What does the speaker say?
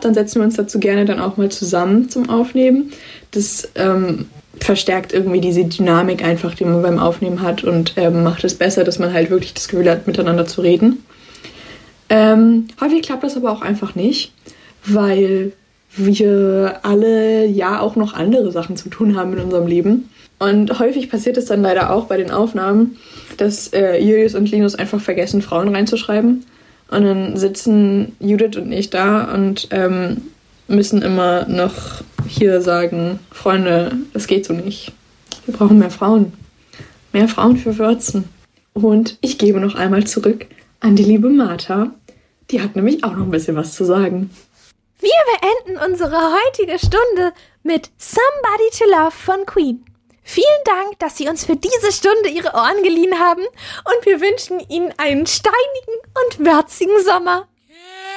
dann setzen wir uns dazu gerne dann auch mal zusammen zum Aufnehmen. Das verstärkt irgendwie diese Dynamik einfach, die man beim Aufnehmen hat und macht es besser, dass man halt wirklich das Gefühl hat, miteinander zu reden. Häufig klappt das aber auch einfach nicht, weil wir alle ja auch noch andere Sachen zu tun haben in unserem Leben. Und häufig passiert es dann leider auch bei den Aufnahmen, dass Julius und Linus einfach vergessen, Frauen reinzuschreiben. Und dann sitzen Judith und ich da und müssen immer noch hier sagen, Freunde, das geht so nicht. Wir brauchen mehr Frauen. Mehr Frauen für Würzen. Und ich gebe noch einmal zurück an die liebe Martha. Die hat nämlich auch noch ein bisschen was zu sagen. Wir beenden unsere heutige Stunde mit Somebody to Love von Queen. Vielen Dank, dass Sie uns für diese Stunde Ihre Ohren geliehen haben und wir wünschen Ihnen einen steinigen und würzigen Sommer.